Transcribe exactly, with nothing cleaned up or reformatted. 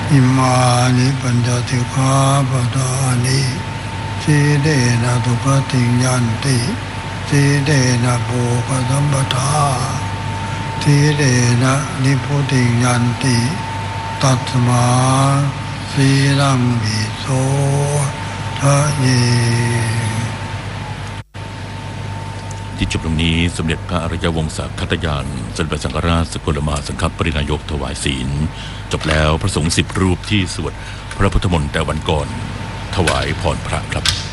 อิมานิปัญจสิกขาปทานิสีเดนะทุกขติยันติสีเดนะโภคสัมปทาสีเดนะนิพุติยันติตัสมาสีลังวิโสทะเยที่จบตรงนี้สมเด็จพระอริยวงศคัตยานสมเด็จสังฆราชสกลมหาสังฆปรินายกถวายศีลจบแล้วพระสงฆ์สิบรูปที่สวดพระพุทธมนต์แต่วันก่อนถวายพรพระครับ